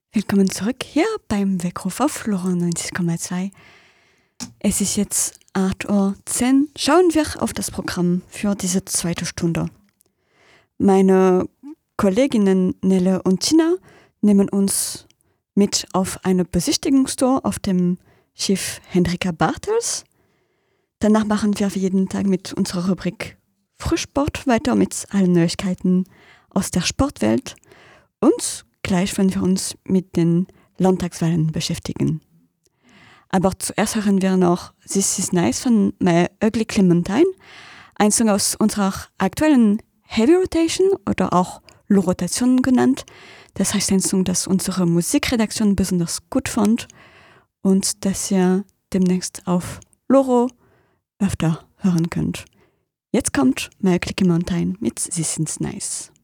Willkommen zurück hier beim Weckruf auf Flora 90,2. Es ist jetzt 8:10 Uhr. Schauen wir auf das Programm für diese zweite Stunde. Meine Kolleginnen Nelle und Tina nehmen uns mit auf eine Besichtigungstour auf dem Schiff Hendrika Bartels. Danach machen wir wie jeden Tag mit unserer Rubrik Frühsport weiter mit allen Neuigkeiten aus der Sportwelt und gleich wollen wir uns mit den Landtagswahlen beschäftigen. Aber zuerst hören wir noch This is Nice von My Ugly Clementine, ein Song aus unserer aktuellen Heavy Rotation oder auch Low Rotation genannt. Das heißt ein Song, das unsere Musikredaktion besonders gut fand und das ihr demnächst auf Loro öfter hören könnt. Jetzt kommt My Ugly Clementine mit This is Nice.